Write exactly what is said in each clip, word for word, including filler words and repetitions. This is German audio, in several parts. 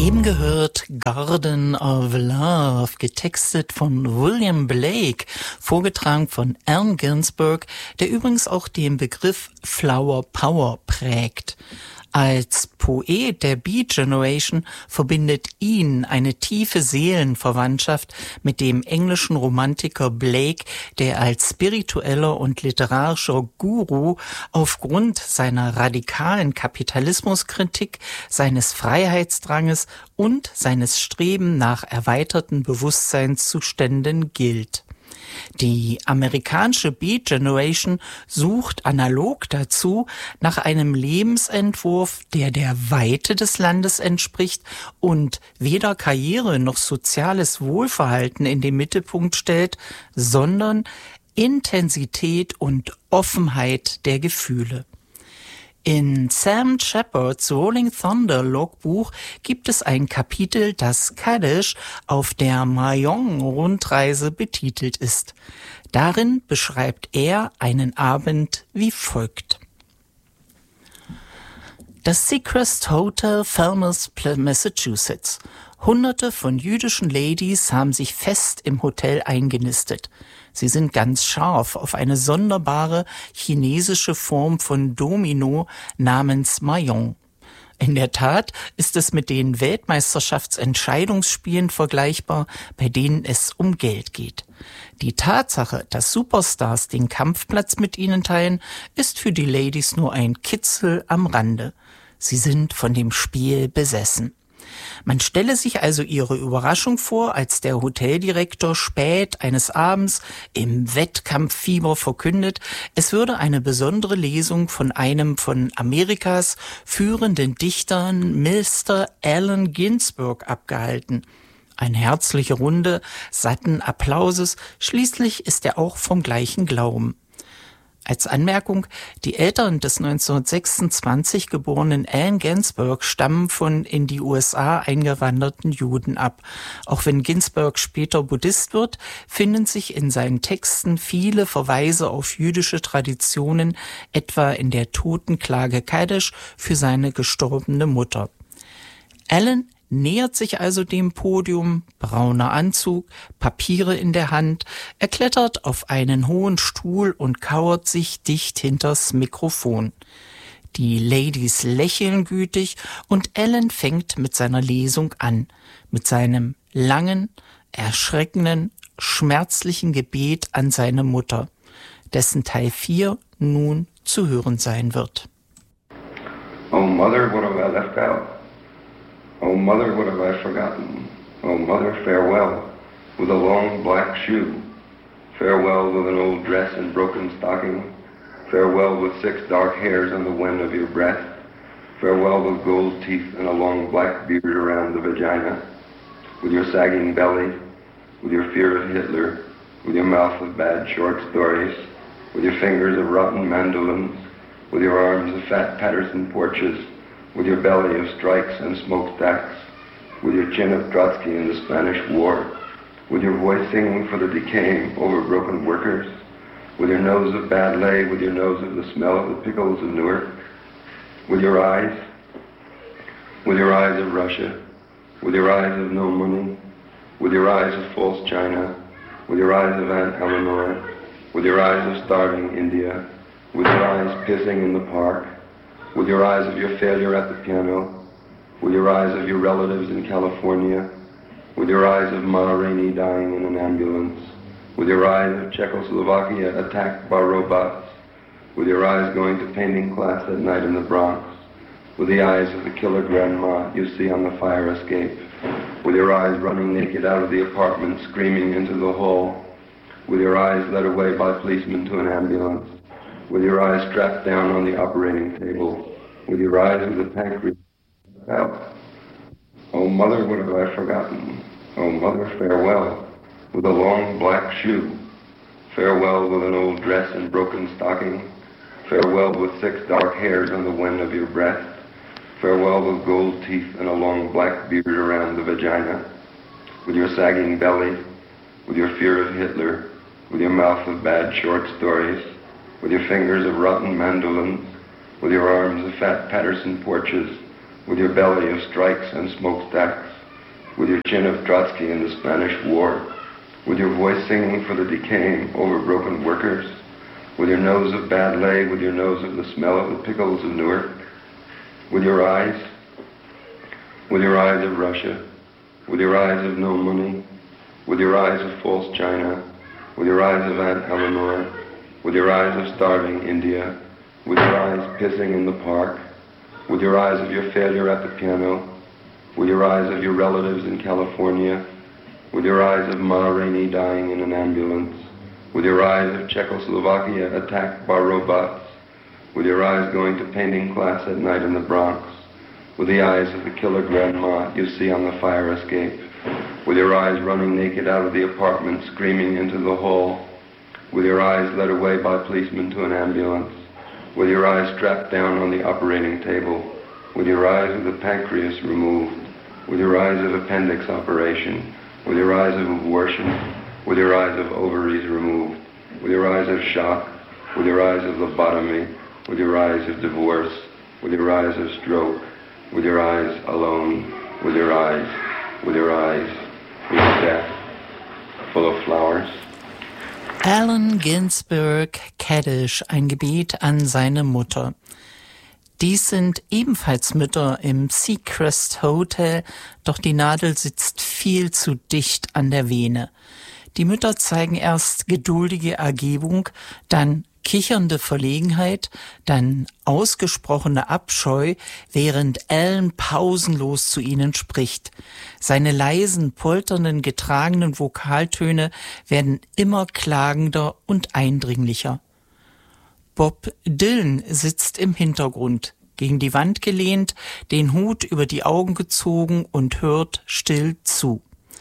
Eben gehört Garden of Love, getextet von William Blake, vorgetragen von Allen Ginsberg, der übrigens auch den Begriff Flower Power prägt. Als Poet der Beat Generation verbindet ihn eine tiefe Seelenverwandtschaft mit dem englischen Romantiker Blake, der als spiritueller und literarischer Guru aufgrund seiner radikalen Kapitalismuskritik, seines Freiheitsdranges und seines Streben nach erweiterten Bewusstseinszuständen gilt. Die amerikanische Beat Generation sucht analog dazu nach einem Lebensentwurf, der der Weite des Landes entspricht und weder Karriere noch soziales Wohlverhalten in den Mittelpunkt stellt, sondern Intensität und Offenheit der Gefühle. In Sam Shepard's Rolling Thunder Logbuch gibt es ein Kapitel, das Kaddish auf der Mayong-Rundreise betitelt ist. Darin beschreibt er einen Abend wie folgt. Das Seacrest Hotel, Falmouth, Massachusetts. Hunderte von jüdischen Ladies haben sich fest im Hotel eingenistet. Sie sind ganz scharf auf eine sonderbare chinesische Form von Domino namens Mahjong. In der Tat ist es mit den Weltmeisterschaftsentscheidungsspielen vergleichbar, bei denen es um Geld geht. Die Tatsache, dass Superstars den Kampfplatz mit ihnen teilen, ist für die Ladies nur ein Kitzel am Rande. Sie sind von dem Spiel besessen. Man stelle sich also ihre Überraschung vor, als der Hoteldirektor spät eines Abends im Wettkampffieber verkündet, es würde eine besondere Lesung von einem von Amerikas führenden Dichtern, Mister Allen Ginsberg, abgehalten. Eine herzliche Runde satten Applauses, schließlich ist er auch vom gleichen Glauben. Als Anmerkung, die Eltern des neunzehnhundertsechsundzwanzig geborenen Allen Ginsberg stammen von in die U S A eingewanderten Juden ab. Auch wenn Ginsberg später Buddhist wird, finden sich in seinen Texten viele Verweise auf jüdische Traditionen, etwa in der Totenklage Kaddish für seine gestorbene Mutter. Allen nähert sich also dem Podium, brauner Anzug, Papiere in der Hand, er klettert auf einen hohen Stuhl und kauert sich dicht hinters Mikrofon. Die Ladies lächeln gütig und Allen fängt mit seiner Lesung an, mit seinem langen, erschreckenden, schmerzlichen Gebet an seine Mutter, dessen Teil vier nun zu hören sein wird. Oh Mother, what have I left out? Oh, mother, what have I forgotten? Oh, mother, farewell, with a long black shoe. Farewell with an old dress and broken stocking. Farewell with six dark hairs on the wind of your breath. Farewell with gold teeth and a long black beard around the vagina. With your sagging belly, with your fear of Hitler, with your mouth of bad short stories, with your fingers of rotten mandolins, with your arms of fat Patterson porches, with your belly of strikes and smokestacks, with your chin of Trotsky in the Spanish War, with your voice singing for the decaying, overbroken workers, with your nose of bad lay, with your nose of the smell of the pickles of Newark, with your eyes, with your eyes of Russia, with your eyes of no money, with your eyes of false China, with your eyes of Aunt Eleanor, with your eyes of starving India, with your eyes pissing in the park, with your eyes of your failure at the piano, with your eyes of your relatives in California, with your eyes of Ma Rainey dying in an ambulance, with your eyes of Czechoslovakia attacked by robots, with your eyes going to painting class at night in the Bronx, with the eyes of the killer grandma you see on the fire escape, with your eyes running naked out of the apartment screaming into the hall, with your eyes led away by policemen to an ambulance, with your eyes strapped down on the operating table, with your eyes with the pancreas out. Oh, mother, what have I forgotten? Oh, mother, farewell, with a long black shoe. Farewell with an old dress and broken stocking. Farewell with six dark hairs on the wind of your breath. Farewell with gold teeth and a long black beard around the vagina. With your sagging belly, with your fear of Hitler, with your mouth of bad short stories, with your fingers of rotten mandolins, with your arms of fat Patterson porches, with your belly of strikes and smokestacks, with your chin of Trotsky in the Spanish War, with your voice singing for the decaying, overbroken workers, with your nose of bad lay, with your nose of the smell of the pickles of Newark, with your eyes, with your eyes of Russia, with your eyes of no money, with your eyes of false China, with your eyes of Aunt Eleanor, with your eyes of starving India, with your eyes pissing in the park, with your eyes of your failure at the piano, with your eyes of your relatives in California, with your eyes of Ma Rainey dying in an ambulance, with your eyes of Czechoslovakia attacked by robots, with your eyes going to painting class at night in the Bronx, with the eyes of the killer grandma you see on the fire escape, with your eyes running naked out of the apartment screaming into the hall, with your eyes led away by policemen to an ambulance, with your eyes strapped down on the operating table, with your eyes of the pancreas removed, with your eyes of appendix operation, with your eyes of abortion, with your eyes of ovaries removed, with your eyes of shock, with your eyes of lobotomy, with your eyes of divorce, with your eyes of stroke, with your eyes alone, with your eyes, with your eyes, with death, full of flowers. Allen Ginsberg, Kaddish, ein Gebet an seine Mutter. Dies sind ebenfalls Mütter im Seacrest Hotel, doch die Nadel sitzt viel zu dicht an der Vene. Die Mütter zeigen erst geduldige Ergebung, dann kichernde Verlegenheit, dann ausgesprochene Abscheu, während Allen pausenlos zu ihnen spricht. Seine leisen, polternden, getragenen Vokaltöne werden immer klagender und eindringlicher. Bob Dylan sitzt im Hintergrund, gegen die Wand gelehnt, den Hut über die Augen gezogen und hört still zu.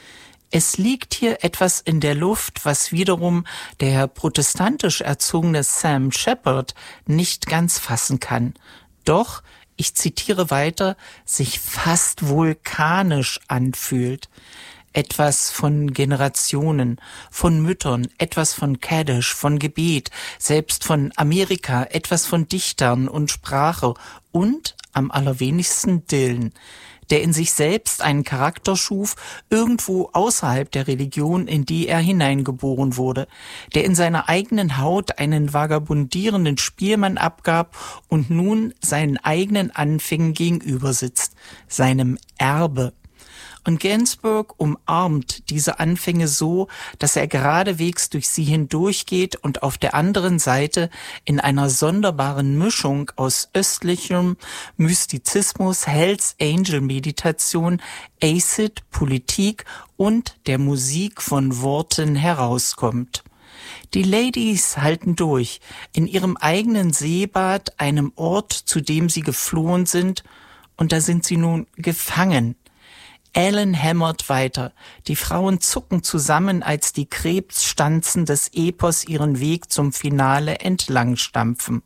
Es liegt hier etwas in der Luft, was wiederum der protestantisch erzogene Sam Shepard nicht ganz fassen kann. Doch, ich zitiere weiter, sich fast vulkanisch anfühlt. Etwas von Generationen, von Müttern, etwas von Kaddish, von Gebet, selbst von Amerika, etwas von Dichtern und Sprache und am allerwenigsten Dylan, der in sich selbst einen Charakter schuf, irgendwo außerhalb der Religion, in die er hineingeboren wurde, der in seiner eigenen Haut einen vagabundierenden Spielmann abgab und nun seinen eigenen Anfängen gegenüber sitzt, seinem Erbe. Und Ginsberg umarmt diese Anfänge so, dass er geradewegs durch sie hindurchgeht und auf der anderen Seite in einer sonderbaren Mischung aus östlichem Mystizismus, Hells Angel Meditation, Acid, Politik und der Musik von Worten herauskommt. Die Ladies halten durch, in ihrem eigenen Seebad, einem Ort, zu dem sie geflohen sind, und da sind sie nun gefangen. Allen hämmert weiter. Die Frauen zucken zusammen, als die Krebsstanzen des Epos ihren Weg zum Finale entlang stampfen.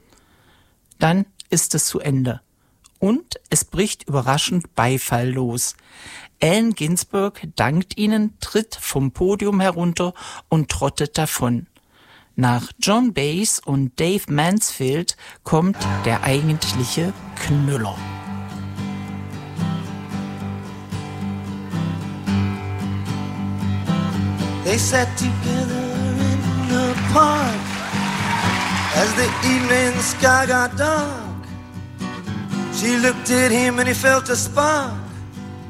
Dann ist es zu Ende. Und es bricht überraschend Beifall los. Allen Ginsberg dankt ihnen, tritt vom Podium herunter und trottet davon. Nach John Baez und Dave Mansfield kommt der eigentliche Knüller. They sat together in the park as the evening sky got dark. She looked at him and he felt a spark